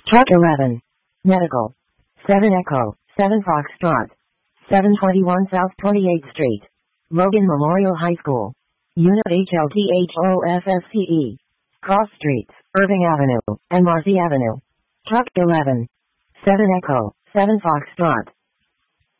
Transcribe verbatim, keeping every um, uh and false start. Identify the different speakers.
Speaker 1: Truck eleven. Medical. seven Echo, seven Foxtrot. seven twenty-one South twenty-eighth Street. Logan Memorial High School. Unit H L T H O F F C E. Cross Streets, Irving Avenue, and Marcy Avenue. Truck eleven. seven Echo, seven Foxtrot.